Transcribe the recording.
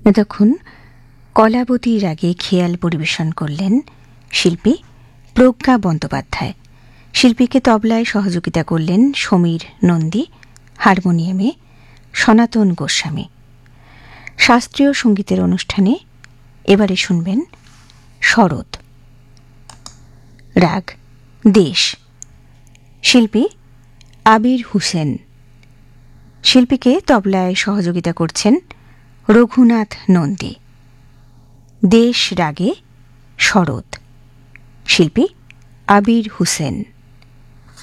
এতক্ষণ কলাবতী রাগে খেয়াল পরিবেশন করলেন শিল্পী প্রজ্ঞা বন্দ্যোপাধ্যায়। শিল্পীকে তবলায় সহযোগিতা করলেন সমীর নন্দী, হারমোনিয়ামে সনাতন গোস্বামী। শাস্ত্রীয় সঙ্গীতের অনুষ্ঠানে এবারে শুনবেন শরৎ, রাগ দেশ, শিল্পী আবির হুসেন। শিল্পীকে তবলায় সহযোগিতা করছেন রঘুনাথ নন্দী। দেশ রাগে শরৎ, শিল্পী আবির হুসেন।